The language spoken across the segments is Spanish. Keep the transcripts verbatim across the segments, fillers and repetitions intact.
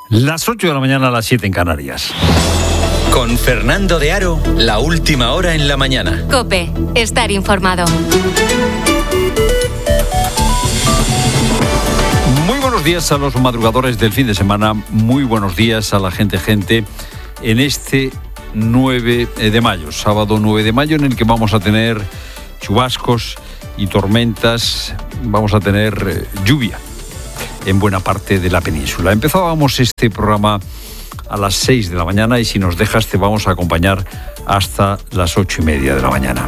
Las ocho de la mañana a las siete en Canarias. Con Fernando de Aro, la última hora en la mañana. COPE, estar informado. Muy buenos días a los madrugadores del fin de semana. Muy buenos días a la gente, gente, en este nueve de mayo, sábado nueve de mayo, en el que vamos a tener chubascos y tormentas. Vamos a tener eh, lluvia en buena parte de la península. Empezábamos este programa a las seis de la mañana y si nos dejas te vamos a acompañar hasta las ocho y media de la mañana.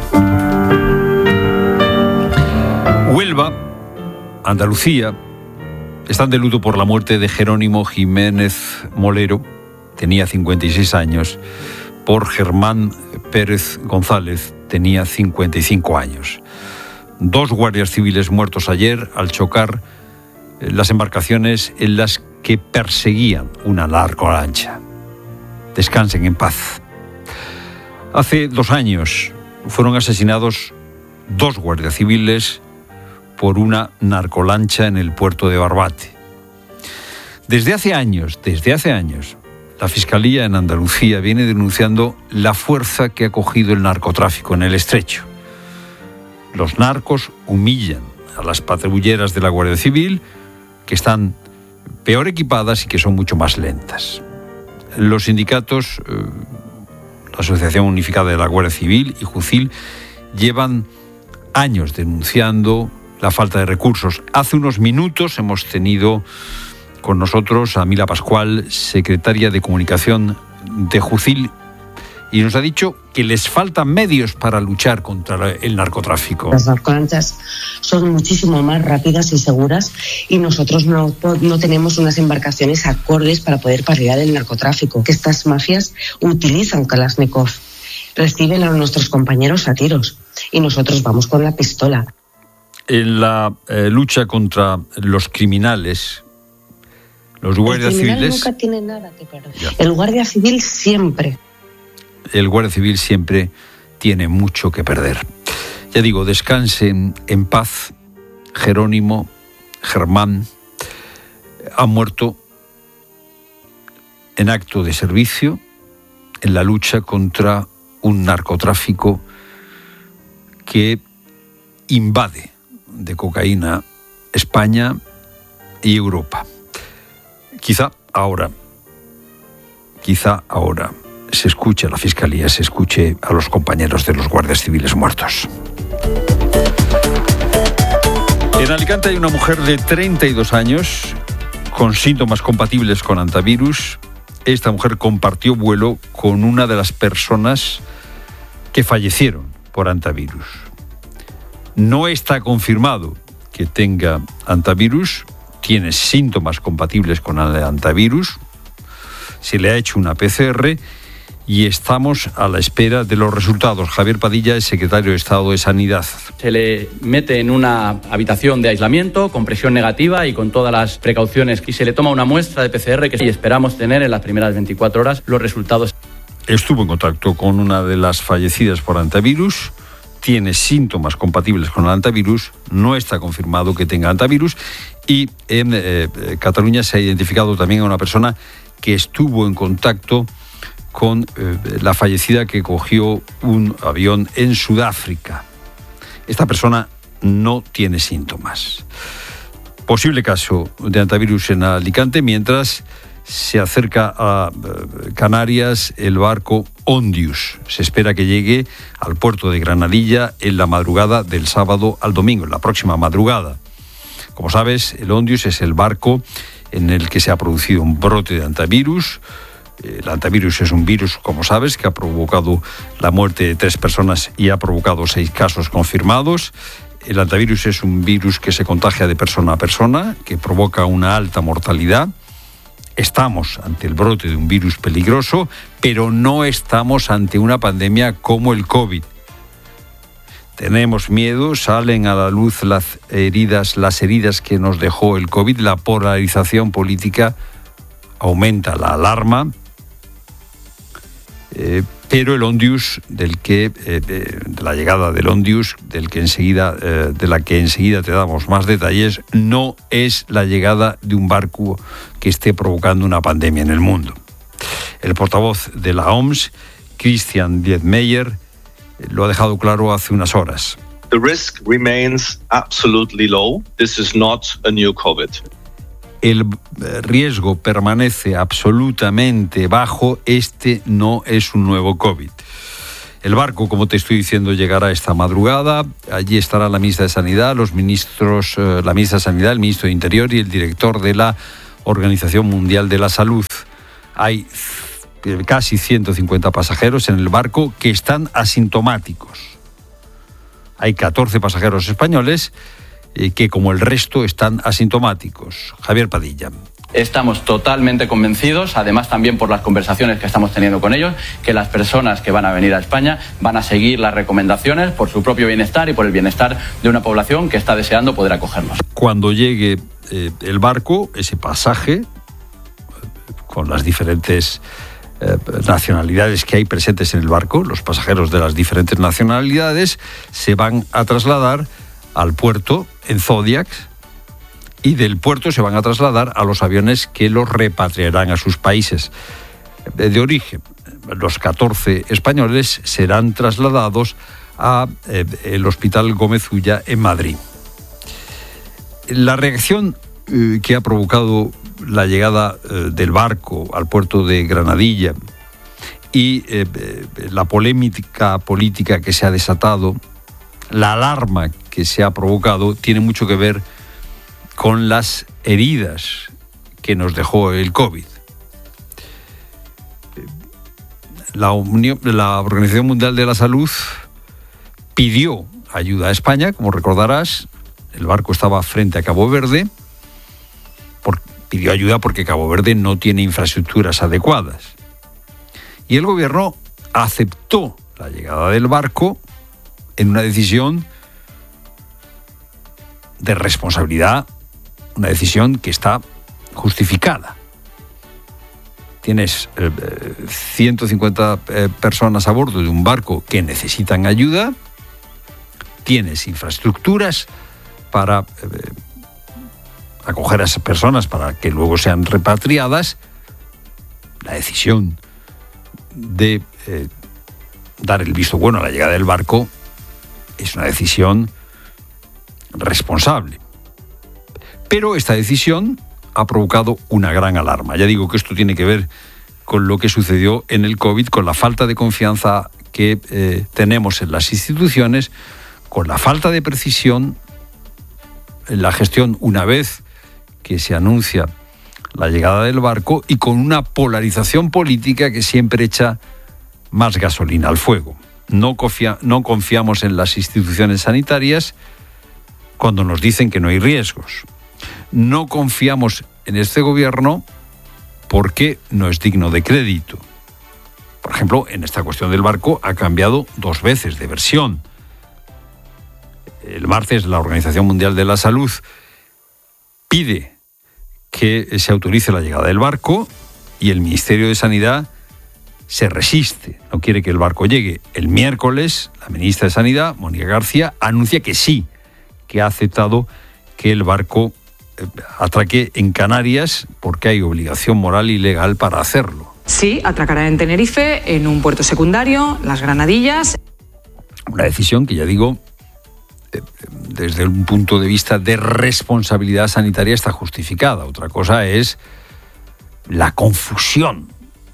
Huelva, Andalucía, están de luto por la muerte de Jerónimo Jiménez Molero, tenía cincuenta y seis años, por Germán Pérez González, tenía cincuenta y cinco años. Dos guardias civiles muertos ayer al chocar las embarcaciones en las que perseguían una narcolancha. Descansen en paz. Hace dos años fueron asesinados dos guardias civiles por una narcolancha en el puerto de Barbate. Desde hace años, desde hace años, la Fiscalía en Andalucía viene denunciando la fuerza que ha cogido el narcotráfico en el estrecho. Los narcos humillan a las patrulleras de la Guardia Civil, que están peor equipadas y que son mucho más lentas. Los sindicatos, eh, la Asociación Unificada de la Guardia Civil y JUCIL, llevan años denunciando la falta de recursos. Hace unos minutos hemos tenido con nosotros a Mila Pascual, secretaria de Comunicación de JUCIL, y nos ha dicho que les faltan medios para luchar contra el narcotráfico. Las narcolanchas son muchísimo más rápidas y seguras y nosotros no, no tenemos unas embarcaciones acordes para poder paliar el narcotráfico que estas mafias utilizan. Kalashnikov, reciben a nuestros compañeros a tiros y nosotros vamos con la pistola. En la eh, lucha contra los criminales, los guardias el criminal civiles... nunca tiene nada que perder. Ya. El guardia civil siempre... El guardia civil siempre tiene mucho que perder. Ya digo, descansen en paz. Jerónimo, Germán, ha muerto en acto de servicio en la lucha contra un narcotráfico que invade de cocaína España y Europa. Quizá ahora, quizá ahora se escuche a la Fiscalía, se escuche a los compañeros de los guardias civiles muertos. En Alicante hay una mujer de treinta y dos años con síntomas compatibles con antivirus. Esta mujer compartió vuelo con una de las personas que fallecieron por antivirus. No está confirmado que tenga antivirus, tiene síntomas compatibles con el antivirus, se le ha hecho una P C R y estamos a la espera de los resultados. Javier Padilla es secretario de Estado de Sanidad. Se le mete en una habitación de aislamiento con presión negativa y con todas las precauciones y se le toma una muestra de P C R que y esperamos tener en las primeras veinticuatro horas los resultados. Estuvo en contacto con una de las fallecidas por antivirus, tiene síntomas compatibles con el antivirus, no está confirmado que tenga antivirus y en eh, Cataluña se ha identificado también a una persona que estuvo en contacto con eh, la fallecida que cogió un avión en Sudáfrica. Esta persona no tiene síntomas. Posible caso de antivirus en Alicante, mientras se acerca a eh, Canarias el barco Ondius. Se espera que llegue al puerto de Granadilla en la madrugada del sábado al domingo, en la próxima madrugada. Como sabes, el Ondius es el barco en el que se ha producido un brote de antivirus. El antivirus es un virus, como sabes, que ha provocado la muerte de tres personas y ha provocado seis casos confirmados. El antivirus es un virus que se contagia de persona a persona, que provoca una alta mortalidad. Estamos ante el brote de un virus peligroso, pero no estamos ante una pandemia como el COVID. Tenemos miedo, salen a la luz las heridas, las heridas que nos dejó el COVID, la polarización política aumenta la alarma. Eh, pero el Ondius, del que, eh, de, de la llegada del Ondius, del que enseguida, eh, de la que enseguida te damos más detalles, no es la llegada de un barco que esté provocando una pandemia en el mundo. El portavoz de la O M S, Christian Dietmeyer, lo ha dejado claro hace unas horas. The risk remains absolutely low. This is not a new COVID. El riesgo permanece absolutamente bajo. Este no es un nuevo COVID. El barco, como te estoy diciendo, llegará esta madrugada. Allí estará la ministra de Sanidad, los ministros, eh, la ministra de Sanidad, el ministro de Interior y el director de la Organización Mundial de la Salud. Hay casi ciento cincuenta pasajeros en el barco que están asintomáticos. Hay catorce pasajeros españoles eh, que, como el resto, están asintomáticos. Javier Padilla. Estamos totalmente convencidos, además también por las conversaciones que estamos teniendo con ellos, que las personas que van a venir a España van a seguir las recomendaciones por su propio bienestar y por el bienestar de una población que está deseando poder acogernos. Cuando llegue eh, el barco, ese pasaje, con las diferentes eh, nacionalidades que hay presentes en el barco, los pasajeros de las diferentes nacionalidades se van a trasladar al puerto en Zodiac y del puerto se van a trasladar a los aviones que los repatriarán a sus países de origen. Los catorce españoles serán trasladados al eh, Hospital Gómez Ulla en Madrid. La reacción eh, que ha provocado la llegada eh, del barco al puerto de Granadilla y eh, la polémica política que se ha desatado, la alarma que se ha provocado, tiene mucho que ver con las heridas que nos dejó el COVID. La, Unión, la Organización Mundial de la Salud pidió ayuda a España, como recordarás. El barco estaba frente a Cabo Verde. Por, pidió ayuda porque Cabo Verde no tiene infraestructuras adecuadas. Y el gobierno aceptó la llegada del barco en una decisión de responsabilidad, una decisión que está justificada. Tienes eh, ciento cincuenta eh, personas a bordo de un barco que necesitan ayuda, tienes infraestructuras para eh, acoger a esas personas para que luego sean repatriadas. La decisión de eh, dar el visto bueno a la llegada del barco es una decisión responsable. Pero esta decisión ha provocado una gran alarma. Ya digo que esto tiene que ver con lo que sucedió en el COVID, con la falta de confianza que eh, tenemos en las instituciones, con la falta de precisión en la gestión una vez que se anuncia la llegada del barco y con una polarización política que siempre echa más gasolina al fuego. No, confia- no confiamos en las instituciones sanitarias cuando nos dicen que no hay riesgos. No confiamos en este gobierno porque no es digno de crédito. Por ejemplo, en esta cuestión del barco ha cambiado dos veces de versión. El martes la Organización Mundial de la Salud pide que se autorice la llegada del barco y el Ministerio de Sanidad se resiste, no quiere que el barco llegue. El miércoles la ministra de Sanidad, Mónica García, anuncia que sí, que ha aceptado que el barco atraque en Canarias porque hay obligación moral y legal para hacerlo. Sí, atracará en Tenerife, en un puerto secundario, Las Granadillas. Una decisión que, ya digo, desde un punto de vista de responsabilidad sanitaria está justificada. Otra cosa es la confusión,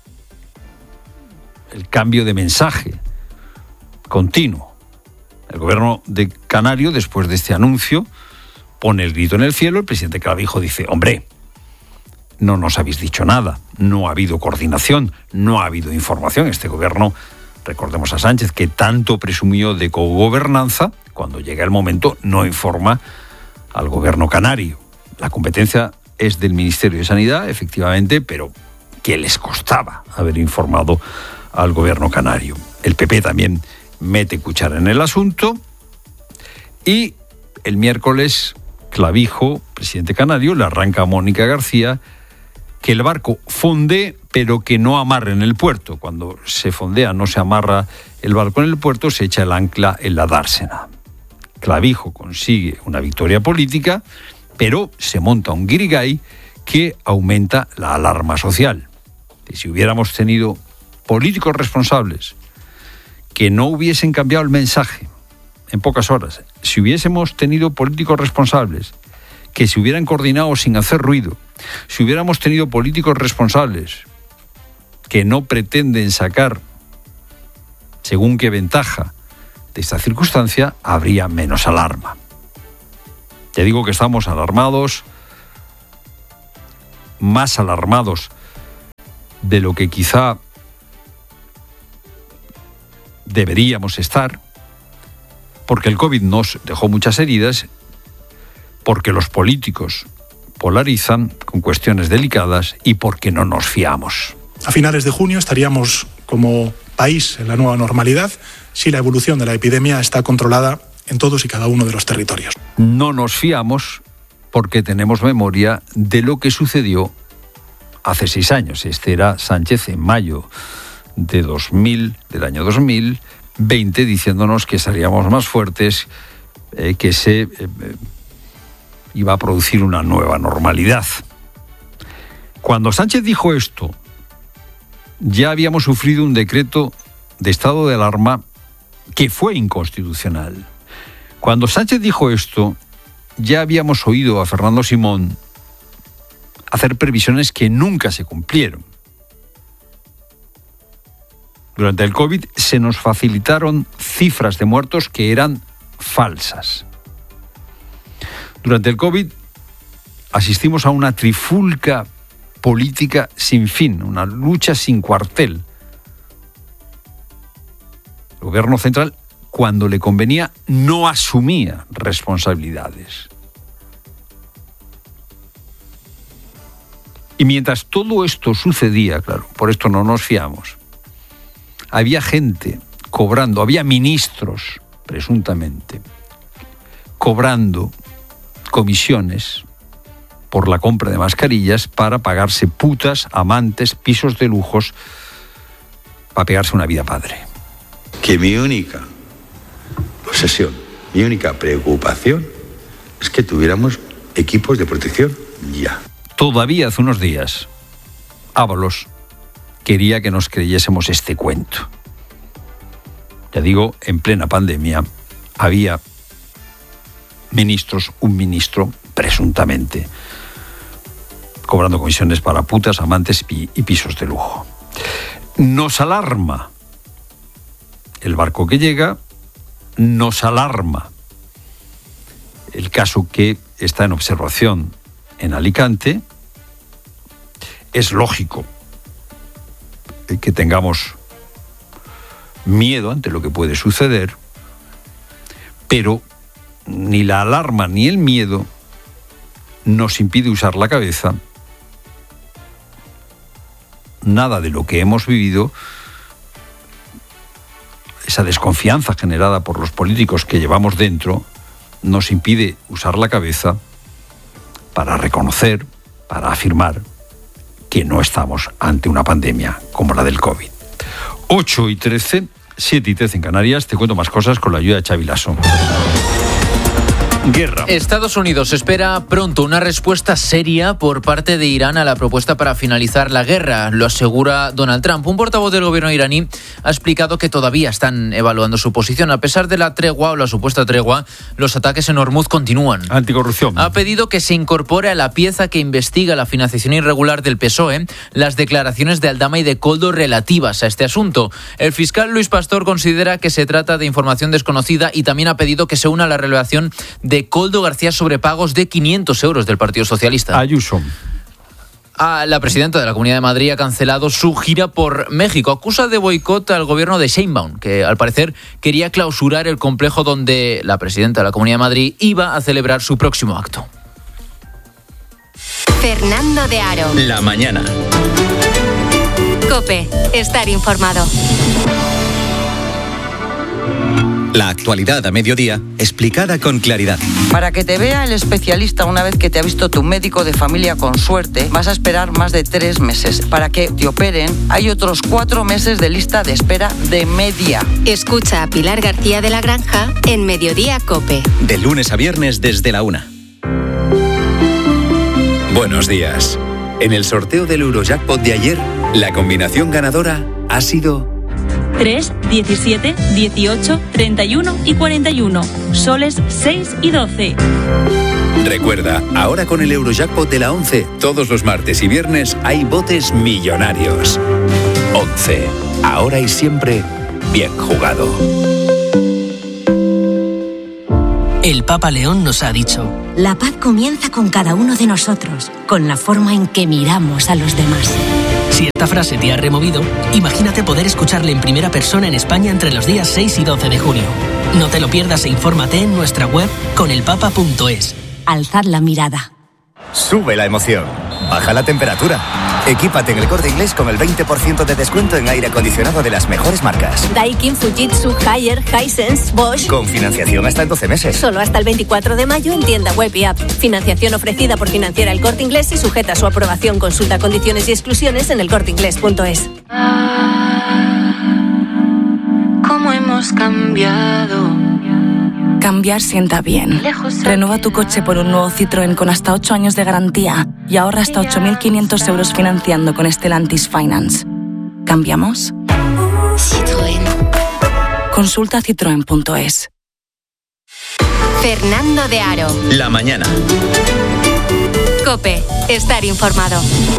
el cambio de mensaje continuo. El gobierno de Canario, después de este anuncio, pone el grito en el cielo. El presidente Clavijo dice: hombre, no nos habéis dicho nada, no ha habido coordinación, no ha habido información. Este gobierno, recordemos a Sánchez, que tanto presumió de cogobernanza, cuando llega el momento no informa al gobierno canario. La competencia es del Ministerio de Sanidad, efectivamente, pero ¿qué les costaba haber informado al gobierno canario? El P P también mete cuchara en el asunto y el miércoles Clavijo, presidente canario, le arranca a Mónica García que el barco fonde pero que no amarren el puerto. Cuando se fondea, no se amarra el barco en el puerto, se echa el ancla en la dársena. Clavijo consigue una victoria política, pero se monta un guirigay que aumenta la alarma social. Y si hubiéramos tenido políticos responsables que no hubiesen cambiado el mensaje en pocas horas, si hubiésemos tenido políticos responsables que se hubieran coordinado sin hacer ruido, si hubiéramos tenido políticos responsables que no pretenden sacar según qué ventaja de esta circunstancia, habría menos alarma. Ya digo que estamos alarmados, más alarmados de lo que quizá deberíamos estar, porque el COVID nos dejó muchas heridas, porque los políticos polarizan con cuestiones delicadas y porque no nos fiamos. A finales de junio estaríamos como país en la nueva normalidad si la evolución de la epidemia está controlada en todos y cada uno de los territorios. No nos fiamos porque tenemos memoria de lo que sucedió hace seis años. Este era Sánchez en mayo de dos mil, del año dos mil veinte, diciéndonos que estaríamos más fuertes, eh, que se eh, iba a producir una nueva normalidad. Cuando Sánchez dijo esto, ya habíamos sufrido un decreto de estado de alarma que fue inconstitucional. Cuando Sánchez dijo esto, ya habíamos oído a Fernando Simón hacer previsiones que nunca se cumplieron. Durante el COVID se nos facilitaron cifras de muertos que eran falsas. Durante el COVID asistimos a una trifulca política sin fin, una lucha sin cuartel. El gobierno central, cuando le convenía, no asumía responsabilidades. Y mientras todo esto sucedía, claro, por esto no nos fiamos, había gente cobrando, había ministros, presuntamente, cobrando comisiones por la compra de mascarillas para pagarse putas, amantes, pisos de lujos, para pegarse una vida padre. Que mi única obsesión, mi única preocupación es que tuviéramos equipos de protección ya. Todavía hace unos días, Ábalos quería que nos creyésemos este cuento. Ya digo, en plena pandemia había ministros, un ministro, presuntamente, cobrando comisiones para putas, amantes y pisos de lujo. Nos alarma el barco que llega, nos alarma el caso que está en observación en Alicante. Es lógico que tengamos miedo ante lo que puede suceder, pero ni la alarma ni el miedo nos impide usar la cabeza. Nada de lo que hemos vivido, esa desconfianza generada por los políticos que llevamos dentro, nos impide usar la cabeza para reconocer, para afirmar que no estamos ante una pandemia como la del COVID. ocho y trece, siete y trece en Canarias. Te cuento más cosas con la ayuda de Xavi Lasso. Guerra. Estados Unidos espera pronto una respuesta seria por parte de Irán a la propuesta para finalizar la guerra, lo asegura Donald Trump. Un portavoz del gobierno iraní ha explicado que todavía están evaluando su posición. A pesar de la tregua o la supuesta tregua, los ataques en Hormuz continúan. Anticorrupción. Ha pedido que se incorpore a la pieza que investiga la financiación irregular del P S O E las declaraciones de Aldama y de Koldo relativas a este asunto. El fiscal Luis Pastor considera que se trata de información desconocida y también ha pedido que se una a la revelación de de Koldo García sobre pagos de quinientos euros del Partido Socialista. Ayuso. Ah, la presidenta de la Comunidad de Madrid ha cancelado su gira por México. Acusa de boicot al gobierno de Sheinbaum, que al parecer quería clausurar el complejo donde la presidenta de la Comunidad de Madrid iba a celebrar su próximo acto. Fernando de Aro. La mañana. COPE. Estar informado. La actualidad a mediodía, explicada con claridad. Para que te vea el especialista una vez que te ha visto tu médico de familia con suerte, vas a esperar más de tres meses. Para que te operen, hay otros cuatro meses de lista de espera de media. Escucha a Pilar García de la Granja en Mediodía COPE. De lunes a viernes desde la una. Buenos días. En el sorteo del Eurojackpot de ayer, la combinación ganadora ha sido tres, diecisiete, dieciocho, treinta y uno y cuarenta y uno. Soles seis y doce. Recuerda, ahora con el Eurojackpot de la once, todos los martes y viernes hay botes millonarios. once. Ahora y siempre, bien jugado. El Papa León nos ha dicho: la paz comienza con cada uno de nosotros, con la forma en que miramos a los demás. Si esta frase te ha removido, imagínate poder escucharle en primera persona en España entre los días seis y doce de junio. No te lo pierdas e infórmate en nuestra web conelpapa punto es. Alzad la mirada. Sube la emoción. Baja la temperatura. Equípate en El Corte Inglés con el veinte por ciento de descuento en aire acondicionado de las mejores marcas. Daikin, Fujitsu, Haier, Hisense, Bosch. Con financiación hasta en doce meses. Solo hasta el veinticuatro de mayo en tienda web y app. Financiación ofrecida por Financiera El Corte Inglés y sujeta a su aprobación. Consulta condiciones y exclusiones en el corte inglés punto es. ¿Cómo hemos cambiado? Cambiar sienta bien. Renueva tu coche por un nuevo Citroën con hasta ocho años de garantía y ahorra hasta ocho mil quinientos euros financiando con Stellantis Finance. ¿Cambiamos? Citroën. Consulta citroen punto es. Fernando de Aro. La mañana. COPE. Estar informado.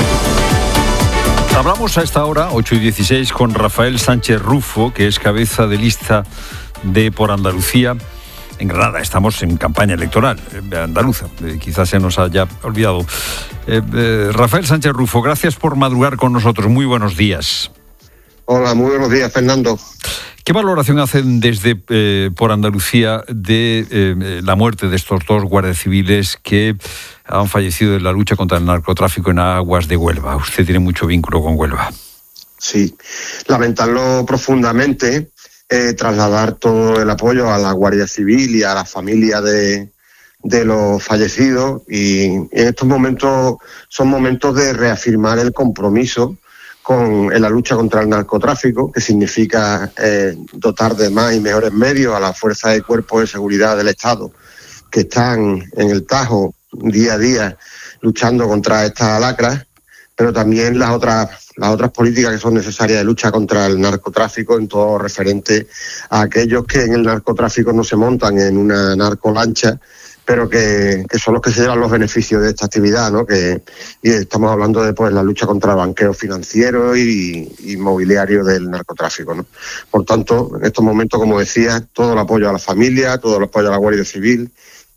Hablamos a esta hora, ocho y dieciséis, con Rafael Sánchez Rufo, que es cabeza de lista de Por Andalucía. En Granada estamos en campaña electoral eh, andaluza, eh, quizás se nos haya olvidado. Eh, eh, Rafael Sánchez Rufo, gracias por madrugar con nosotros. Muy buenos días. Hola, muy buenos días, Fernando. ¿Qué valoración hacen desde eh, Por Andalucía de eh, la muerte de estos dos guardias civiles que han fallecido en la lucha contra el narcotráfico en aguas de Huelva? Usted tiene mucho vínculo con Huelva. Sí, lamentarlo profundamente. Eh, trasladar todo el apoyo a la Guardia Civil y a la familia de, de los fallecidos, y en estos momentos son momentos de reafirmar el compromiso con en la lucha contra el narcotráfico, que significa eh, dotar de más y mejores medios a las fuerzas y cuerpos de seguridad del Estado que están en el Tajo día a día luchando contra estas lacras, pero también las otras las otras políticas que son necesarias de lucha contra el narcotráfico, en todo referente a aquellos que en el narcotráfico no se montan en una narcolancha, pero que, que son los que se llevan los beneficios de esta actividad, ¿no? Que y estamos hablando de pues la lucha contra el banqueo financiero y, y inmobiliario del narcotráfico, ¿no? Por tanto, en estos momentos, como decía, todo el apoyo a la familia, todo el apoyo a la Guardia Civil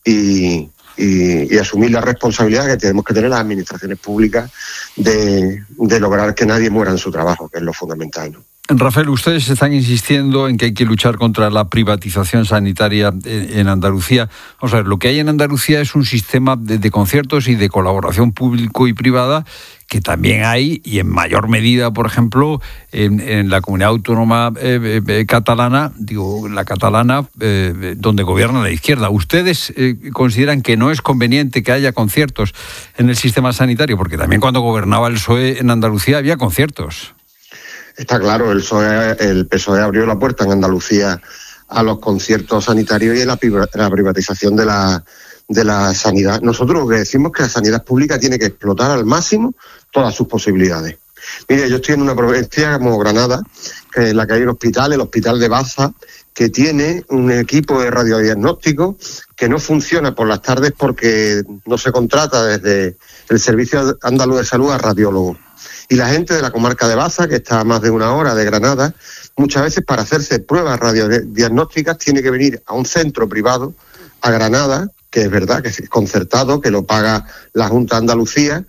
y Y, y asumir la responsabilidad que tenemos que tener las administraciones públicas de, de lograr que nadie muera en su trabajo, que es lo fundamental, ¿no? Rafael, ustedes están insistiendo en que hay que luchar contra la privatización sanitaria en Andalucía. Vamos a ver, lo que hay en Andalucía es un sistema de, de conciertos y de colaboración público y privada que también hay, y en mayor medida, por ejemplo, en, en la comunidad autónoma eh, eh, catalana, digo, la catalana, eh, donde gobierna la izquierda. ¿Ustedes eh, consideran que no es conveniente que haya conciertos en el sistema sanitario? Porque también cuando gobernaba el P S O E en Andalucía había conciertos. Está claro, el P S O E, el P S O E abrió la puerta en Andalucía a los conciertos sanitarios y a la, la privatización de la, de la sanidad. Nosotros lo que decimos es que la sanidad pública tiene que explotar al máximo todas sus posibilidades. Mire, yo estoy en una provincia como Granada, que en la que hay un hospital, el Hospital de Baza, que tiene un equipo de radiodiagnóstico que no funciona por las tardes porque no se contrata desde el Servicio Andaluz de Salud a radiólogos. Y la gente de la comarca de Baza, que está a más de una hora de Granada, muchas veces para hacerse pruebas radiodiagnósticas tiene que venir a un centro privado, a Granada, que es verdad que es concertado, que lo paga la Junta de Andalucía,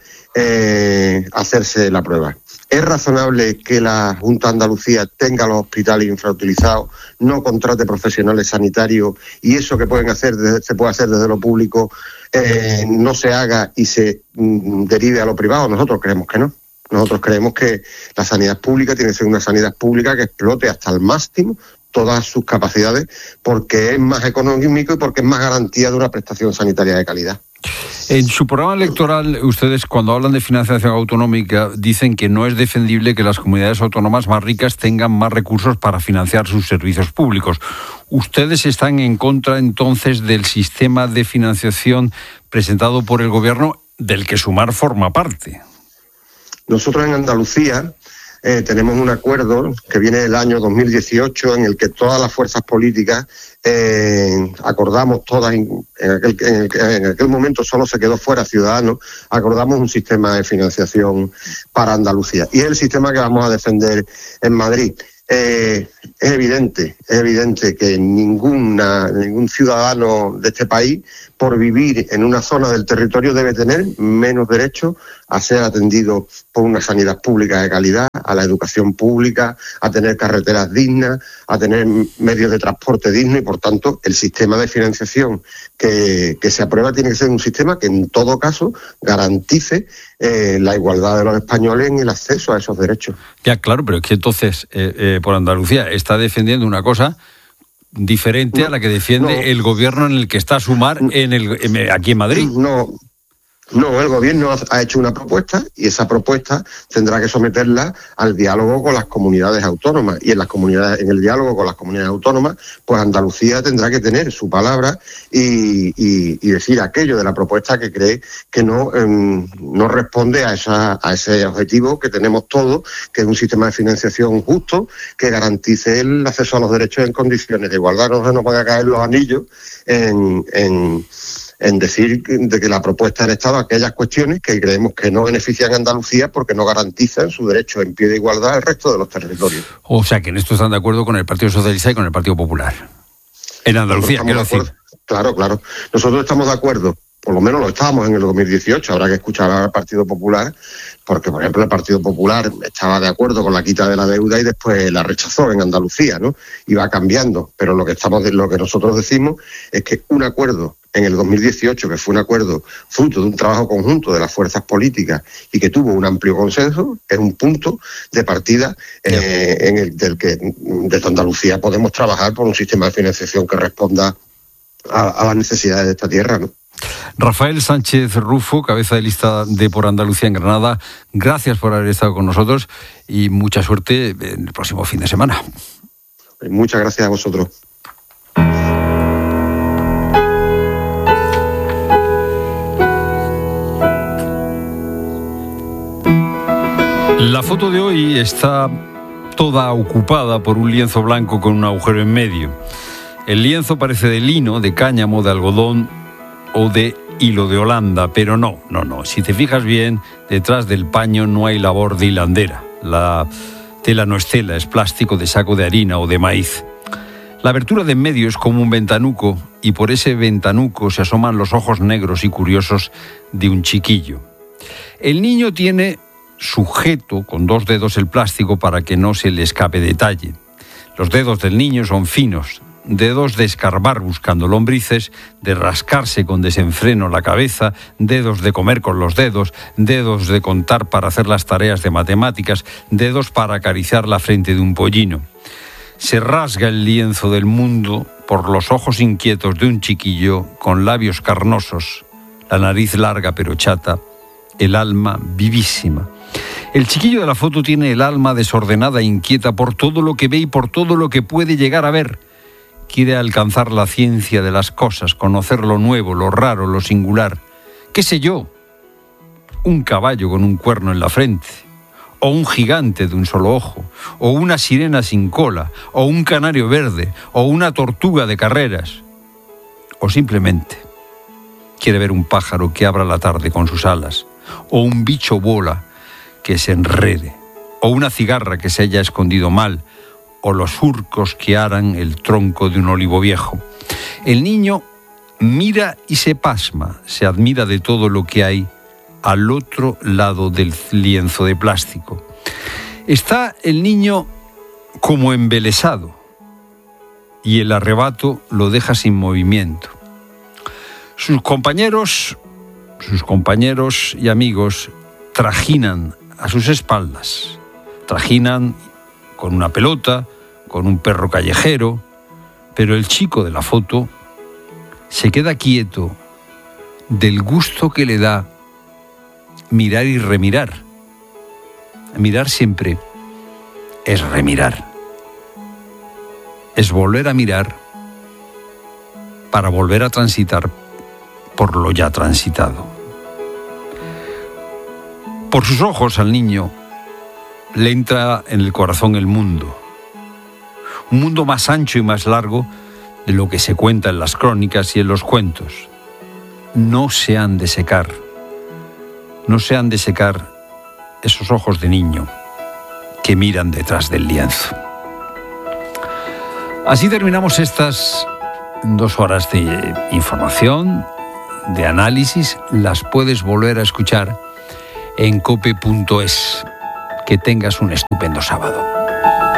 eh, hacerse la prueba. ¿Es razonable que la Junta de Andalucía tenga los hospitales infrautilizados, no contrate profesionales sanitarios y eso que pueden hacer desde, se puede hacer desde lo público eh, no se haga y se mm, derive a lo privado? Nosotros creemos que no. Nosotros creemos que la sanidad pública tiene que ser una sanidad pública que explote hasta el máximo todas sus capacidades, porque es más económico y porque es más garantía de una prestación sanitaria de calidad. En su programa electoral, ustedes cuando hablan de financiación autonómica dicen que no es defendible que las comunidades autónomas más ricas tengan más recursos para financiar sus servicios públicos. ¿Ustedes están en contra entonces del sistema de financiación presentado por el gobierno del que Sumar forma parte? Nosotros en Andalucía eh, tenemos un acuerdo que viene del año dos mil dieciocho en el que todas las fuerzas políticas eh, acordamos, todas en, en, aquel, en, el, en aquel momento solo se quedó fuera Ciudadanos, acordamos un sistema de financiación para Andalucía. Y es el sistema que vamos a defender en Madrid. Eh, es evidente, es evidente que ninguna, ningún ciudadano de este país, por vivir en una zona del territorio, debe tener menos derecho a ser atendido por una sanidad pública de calidad, a la educación pública, a tener carreteras dignas, a tener medios de transporte dignos y, por tanto, el sistema de financiación que, que se aprueba tiene que ser un sistema que, en todo caso, garantice eh, la igualdad de los españoles en el acceso a esos derechos. Ya, claro, pero es que entonces, eh, eh, por Andalucía, está defendiendo una cosa diferente no, a la que defiende no, el gobierno en el que está Sumar en el, en, aquí en Madrid. No. No, el gobierno ha hecho una propuesta y esa propuesta tendrá que someterla al diálogo con las comunidades autónomas. Y en las comunidades, en el diálogo con las comunidades autónomas, pues Andalucía tendrá que tener su palabra y, y, y decir aquello de la propuesta que cree que no, eh, no responde a, esa, a ese objetivo que tenemos todos, que es un sistema de financiación justo, que garantice el acceso a los derechos en condiciones de igualdad. No se nos van a caer los anillos en... en en decir de que la propuesta del Estado aquellas cuestiones que creemos que no benefician a Andalucía porque no garantizan su derecho en pie de igualdad al resto de los territorios. O sea, que en esto están de acuerdo con el Partido Socialista y con el Partido Popular. En Andalucía, quiero decir. Claro, claro. Nosotros estamos de acuerdo, por lo menos lo estábamos en el dos mil dieciocho, habrá que escuchar al Partido Popular, porque, por ejemplo, el Partido Popular estaba de acuerdo con la quita de la deuda y después la rechazó en Andalucía, ¿no? Y va cambiando, pero lo que estamos, lo que nosotros decimos es que un acuerdo en el dos mil dieciocho, que fue un acuerdo fruto de un trabajo conjunto de las fuerzas políticas y que tuvo un amplio consenso, es un punto de partida eh, en el del que desde Andalucía podemos trabajar por un sistema de financiación que responda a, a las necesidades de esta tierra, ¿no? Rafael Sánchez Rufo, cabeza de lista de Por Andalucía en Granada, gracias por haber estado con nosotros y mucha suerte en el próximo fin de semana. Muchas gracias a vosotros. La foto de hoy está toda ocupada por un lienzo blanco con un agujero en medio. El lienzo parece de lino, de cáñamo, de algodón o de hilo de Holanda, pero no, no, no. Si te fijas bien, detrás del paño no hay labor de hilandera. La tela no es tela, es plástico de saco de harina o de maíz. La abertura de en medio es como un ventanuco y por ese ventanuco se asoman los ojos negros y curiosos de un chiquillo. El niño tiene sujeto con dos dedos el plástico para que no se le escape detalle. Los dedos del niño son finos, dedos de escarbar buscando lombrices, de rascarse con desenfreno la cabeza, dedos de comer con los dedos, dedos de contar para hacer las tareas de matemáticas, dedos para acariciar la frente de un pollino. Se rasga el lienzo del mundo por los ojos inquietos de un chiquillo con labios carnosos, la nariz larga pero chata, el alma vivísima. El chiquillo de la foto tiene el alma desordenada e inquieta por todo lo que ve y por todo lo que puede llegar a ver. Quiere alcanzar la ciencia de las cosas, conocer lo nuevo, lo raro, lo singular. ¿Qué sé yo? Un caballo con un cuerno en la frente, o un gigante de un solo ojo, o una sirena sin cola, o un canario verde, o una tortuga de carreras. O simplemente quiere ver un pájaro que abra la tarde con sus alas, o un bicho bola que se enrede, o una cigarra que se haya escondido mal, o los surcos que aran el tronco de un olivo viejo. El niño mira y se pasma, se admira de todo lo que hay al otro lado del lienzo de plástico. Está el niño como embelesado y el arrebato lo deja sin movimiento. Sus compañeros, sus compañeros y amigos trajinan a sus espaldas, trajinan con una pelota, con un perro callejero, pero el chico de la foto se queda quieto del gusto que le da mirar y remirar. Mirar siempre es remirar. Es volver a mirar para volver a transitar por lo ya transitado. Por sus ojos al niño le entra en el corazón el mundo. Un mundo más ancho y más largo de lo que se cuenta en las crónicas y en los cuentos. No se han de secar, no se han de secar esos ojos de niño que miran detrás del lienzo. Así terminamos estas dos horas de información, de análisis. Las puedes volver a escuchar en cope punto es. Que tengas un estupendo sábado.